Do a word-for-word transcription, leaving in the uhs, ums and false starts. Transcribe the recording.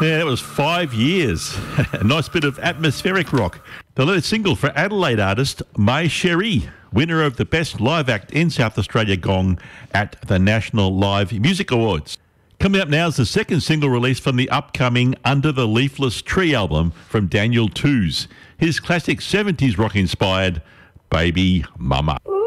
Yeah, it was five years. A nice bit of atmospheric rock. The lead single for Adelaide artist Mai Sherry, winner of the Best Live Act in South Australia Gong at the National Live Music Awards. Coming up now is the second single release from the upcoming Under the Leafless Tree album from Daniel Toos, his classic seventies rock-inspired Baby Mama.